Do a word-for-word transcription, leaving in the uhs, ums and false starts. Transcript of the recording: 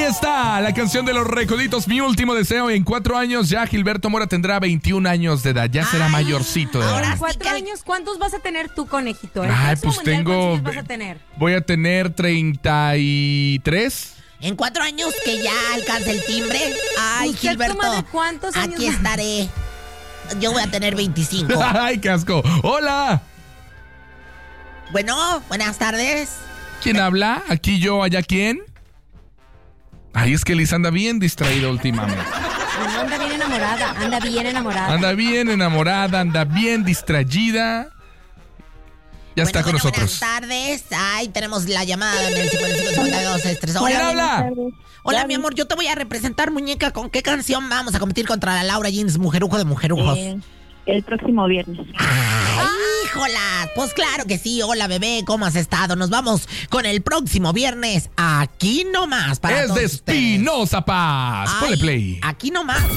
está la canción de los Recoditos, Mi Último Deseo. En cuatro años ya Gilberto Mora tendrá veintiún años de edad. Ya será Ay, mayorcito de edad. ahora En cuatro años, ¿cuántos vas a tener tú, conejito? ¿El Ay, próximo pues mundial, tengo... ¿cuántos años vas a tener? Voy a tener treinta y tres. En cuatro años que ya alcance el timbre. Ay, ¿Usted, Gilberto, comadre, cuántos años aquí va? estaré. Yo voy a tener veinticinco. Ay, qué asco. Hola. Bueno, buenas tardes. ¿Quién habla? ¿Aquí yo, allá quién? Ay, es que Liz anda bien distraída últimamente. No, anda bien enamorada, anda bien enamorada. Anda bien enamorada, anda bien distraída. Ya Bueno, está con bueno, nosotros. Buenas tardes. Ay, tenemos la llamada en el cincuenta y cinco cincuenta y dos sesenta y tres. ¿Quién Hola, habla? hola, mi amor, yo te voy a representar, muñeca. ¿Con qué canción vamos a competir contra la Laura Jeans, mujerujo de mujerujos? Eh, el próximo viernes. Ay, híjola. Pues claro que sí. Hola, bebé, ¿cómo has estado? Nos vamos con el próximo viernes. Aquí nomás para Es todos de ustedes. Espinosa Paz. Ay, Ponle play. Aquí nomás.